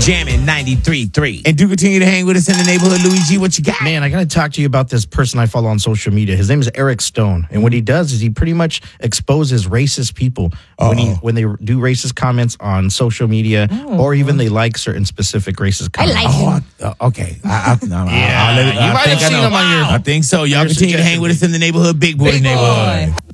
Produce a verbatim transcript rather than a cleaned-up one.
Jamming ninety-three point three. And do continue to hang with us in the neighborhood. Luigi, what you got? Man, I got to talk to you about this person I follow on social media. His name is Eric Stone. And what he does is he pretty much exposes racist people Uh-oh. when he when they do racist comments on social media oh. or even they like certain specific racist comments. I like Oh, him. uh, okay. I, I, no, Yeah, I'll, I'll let it, you I might think have I seen know. him on your. I think so. Y'all Your continue to hang suggestion. with us in the neighborhood. Big boy Big neighborhood. boy.